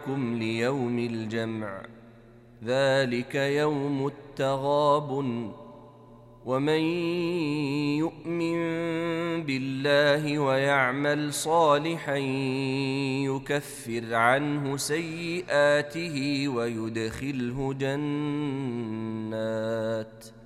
ليوم الجمع ذلك يوم التغابن ومن يؤمن بالله ويعمل صالحا يكفر عنه سيئاته ويدخله جنات